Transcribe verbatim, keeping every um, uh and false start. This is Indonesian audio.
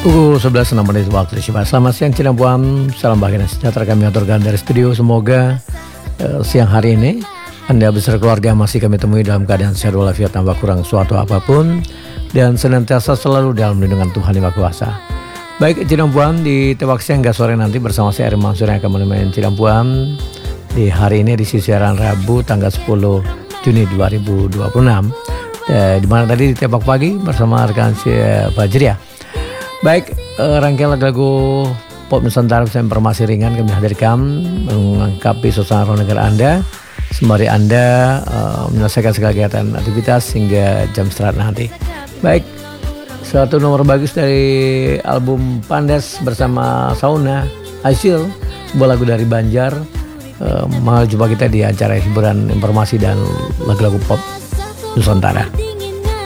Pukul sebelas enam menit waktu Indonesia. Selamat siang Cirebon, salam bahagia dan sejahtera kami aturkan dari studio. Semoga uh, siang hari ini Anda beserta keluarga masih kami temui dalam keadaan sehat walafiat tanpa kurang suatu apapun dan senantiasa selalu dalam lindungan Tuhan Yang Maha Kuasa. Baik Cirebon, di Tewak Siang hingga sore nanti bersama saya Eri Mansur yang akan menemani Cirebon di hari ini di siaran Rabu tanggal sepuluh Juni dua ribu dua puluh enam. Eh, di mana tadi di Tebak Pagi bersama rekan saya Fajriah. Baik, eh, rangkaian lagu-lagu pop Nusantara dan informasi ringan kami hadirkan melengkapi suasana negara Anda sembari Anda eh, menyelesaikan segala kegiatan aktivitas hingga jam istirahat nanti. Baik, satu nomor bagus dari album Pandas bersama Sauna Hasil, sebuah lagu dari Banjar. Eh, mau jumpa kita di acara hiburan informasi dan lagu-lagu pop Nusantara.